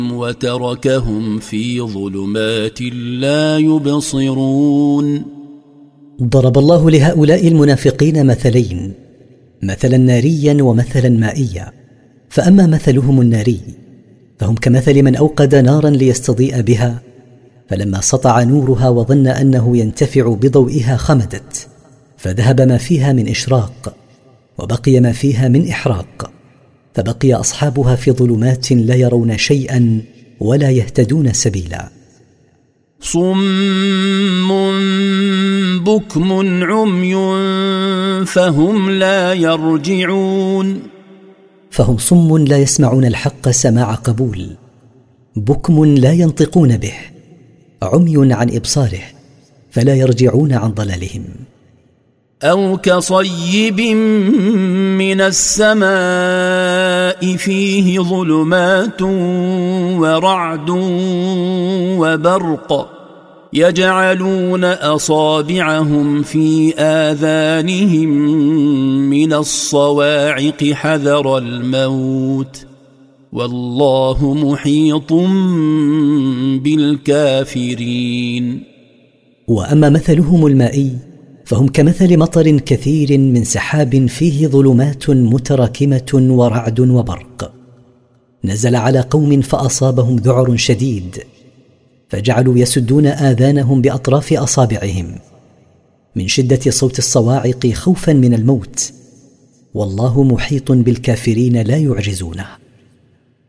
وتركهم في ظلمات لا يبصرون. ضرب الله لهؤلاء المنافقين مثلين، مثلا ناريا ومثلا مائيا. فأما مثلهم الناري فهم كمثل من أوقد نارا ليستضيء بها، فلما سطع نورها وظن أنه ينتفع بضوئها خمدت، فذهب ما فيها من إشراق وبقي ما فيها من إحراق، فبقي أصحابها في ظلمات لا يرون شيئا ولا يهتدون سبيلا. صم بكم عمي فهم لا يرجعون. فهم صم لا يسمعون الحق سماع قبول، بكم لا ينطقون به، عمي عن إبصاره فلا يرجعون عن ضلالهم. أو كصيب من السماء فيه ظلمات ورعد وبرق يجعلون أصابعهم في آذانهم من الصواعق حذر الموت والله محيط بالكافرين. وأما مثلهم المائي فهم كمثل مطر كثير من سحاب فيه ظلمات متراكمة ورعد وبرق، نزل على قوم فأصابهم ذعر شديد، فجعلوا يسدون آذانهم بأطراف أصابعهم من شدة صوت الصواعق خوفا من الموت، والله محيط بالكافرين لا يعجزونه.